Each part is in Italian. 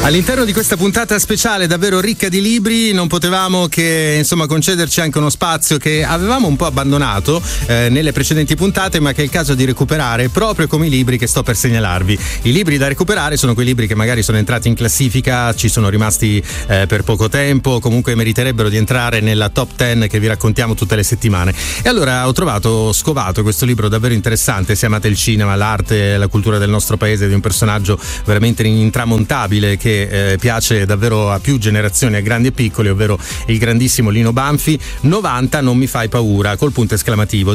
All'interno di questa puntata speciale davvero ricca di libri non potevamo che concederci anche uno spazio che avevamo un po' abbandonato nelle precedenti puntate, ma che è il caso di recuperare proprio come i libri che sto per segnalarvi. I libri da recuperare sono quei libri che magari sono entrati in classifica, ci sono rimasti per poco tempo, comunque meriterebbero di entrare nella top 10 che vi raccontiamo tutte le settimane. E allora ho scovato questo libro davvero interessante. Se amate il cinema, l'arte, la cultura del nostro paese, di un personaggio veramente intramontabile che piace davvero a più generazioni, a grandi e piccoli, ovvero il grandissimo Lino Banfi. 90 non mi fai paura, col punto esclamativo,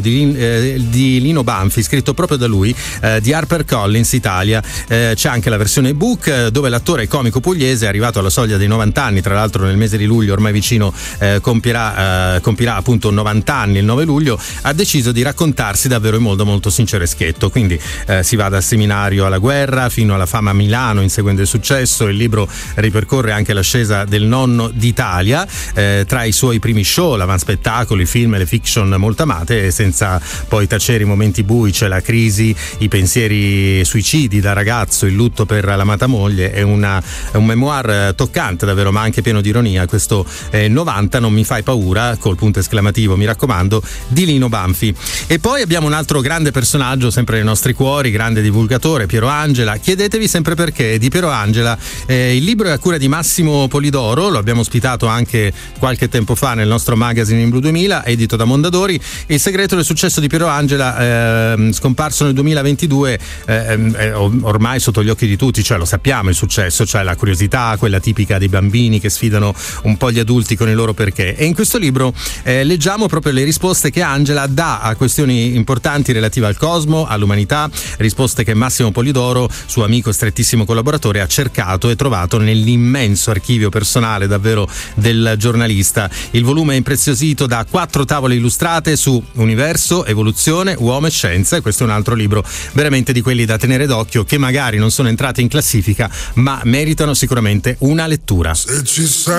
di Lino Banfi, scritto proprio da lui, di HarperCollins Italia. C'è anche la versione ebook dove l'attore comico pugliese, arrivato alla soglia dei 90 anni, tra l'altro nel mese di luglio ormai vicino, compirà appunto 90 anni il 9 luglio, ha deciso di raccontarsi davvero in modo molto sincero e schietto. Quindi si va dal seminario alla guerra fino alla fama a Milano inseguendo il successo. Il libro ripercorre anche l'ascesa del nonno d'Italia, tra i suoi primi show, l'avanspettacolo, i film e le fiction molto amate, senza poi tacere i momenti bui. C'è la crisi, i pensieri suicidi da ragazzo, il lutto per l'amata moglie. È un memoir toccante davvero, ma anche pieno di ironia, questo 90 non mi fai paura, col punto esclamativo, mi raccomando, di Lino Banfi. E poi abbiamo un altro grande personaggio sempre nei nostri cuori, grande divulgatore, Piero Angela. Chiedetevi sempre perché di Piero Angela. Il libro è a cura di Massimo Polidoro, lo abbiamo ospitato anche qualche tempo fa nel nostro magazine in Blu 2000, edito da Mondadori. Il segreto del successo di Piero Angela, scomparso nel 2022, ormai sotto gli occhi di tutti, cioè lo sappiamo il successo, cioè la curiosità, quella tipica dei bambini che sfidano un po' gli adulti con i loro perché. E in questo libro leggiamo proprio le risposte che Angela dà a questioni importanti relative al cosmo, all'umanità, risposte che Massimo Polidoro, suo amico e strettissimo collaboratore, ha cercato e trovato nell'immenso archivio personale davvero del giornalista. Il volume è impreziosito da 4 tavole illustrate su universo, evoluzione, uomo e scienza, e questo è un altro libro veramente di quelli da tenere d'occhio, che magari non sono entrati in classifica ma meritano sicuramente una lettura.